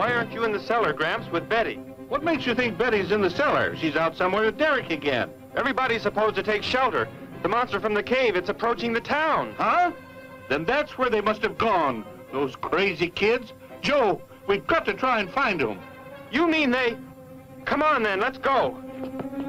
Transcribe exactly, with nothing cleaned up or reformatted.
Why aren't you in the cellar, Gramps, with Betty? What makes you think Betty's in the cellar? She's out somewhere with Derek again. Everybody's supposed to take shelter. The monster from the cave, it's approaching the town. Huh? Then that's where they must have gone. Those crazy kids. Joe, we've got to try and find them. You mean they... Come on, then, let's go.